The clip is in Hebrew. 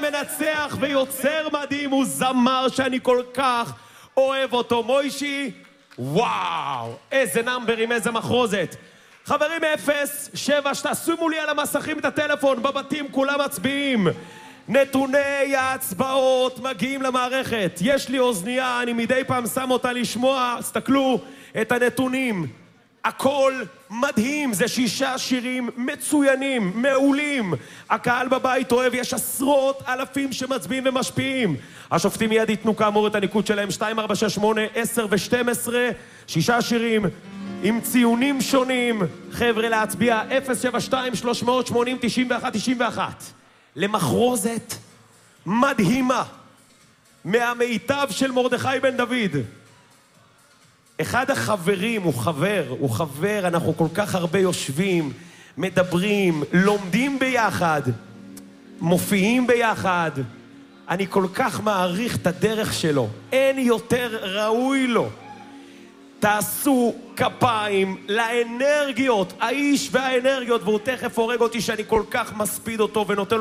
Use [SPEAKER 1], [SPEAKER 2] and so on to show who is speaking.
[SPEAKER 1] מנצח ויוצר מדהים, הוא זמר שאני כל כך אוהב אותו. מוישי, וואו, איזה נאמברים, איזה מחרוזת. חברים, 0-7, שתשימו לי על המסכים את הטלפון, בבתים כולם מצביעים. נתוני ההצבעות מגיעים למערכת. יש לי אוזנייה, אני מדי פעם שם אותה לשמוע. תסתכלו את הנתונים. הכל מדהים, זה 6 שירים מצוינים, מעולים. הקהל בבית אוהב, יש עשרות אלפים שמצביעים ומשפיעים. השופטים מיד ייתנו כאמור את הניקוד שלהם, 2, 4, 6, 8, 10 ו-12, 6 שירים עם ציונים שונים. חבר'ה, להצביע 072 380 91 91 למחרוזת מדהימה מהמיטב של מרדכי בן דוד. אחד החברים, הוא חבר, אנחנו כל כך הרבה יושבים, מדברים, לומדים ביחד, מופיעים ביחד. אני כל כך מעריך את הדרך שלו, אין יותר ראוי לו. תעשו כפיים לאנרגיות, האיש והאנרגיות, והוא תכף הורג אותי שאני כל כך מספיד אותו ונותן לו